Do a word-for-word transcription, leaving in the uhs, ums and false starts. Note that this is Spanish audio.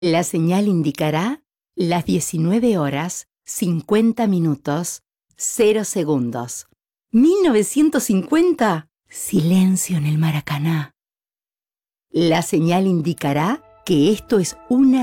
La señal indicará las diecinueve horas, cincuenta minutos, cero segundos. mil novecientos cincuenta. Silencio en el Maracaná. La señal indicará que esto es una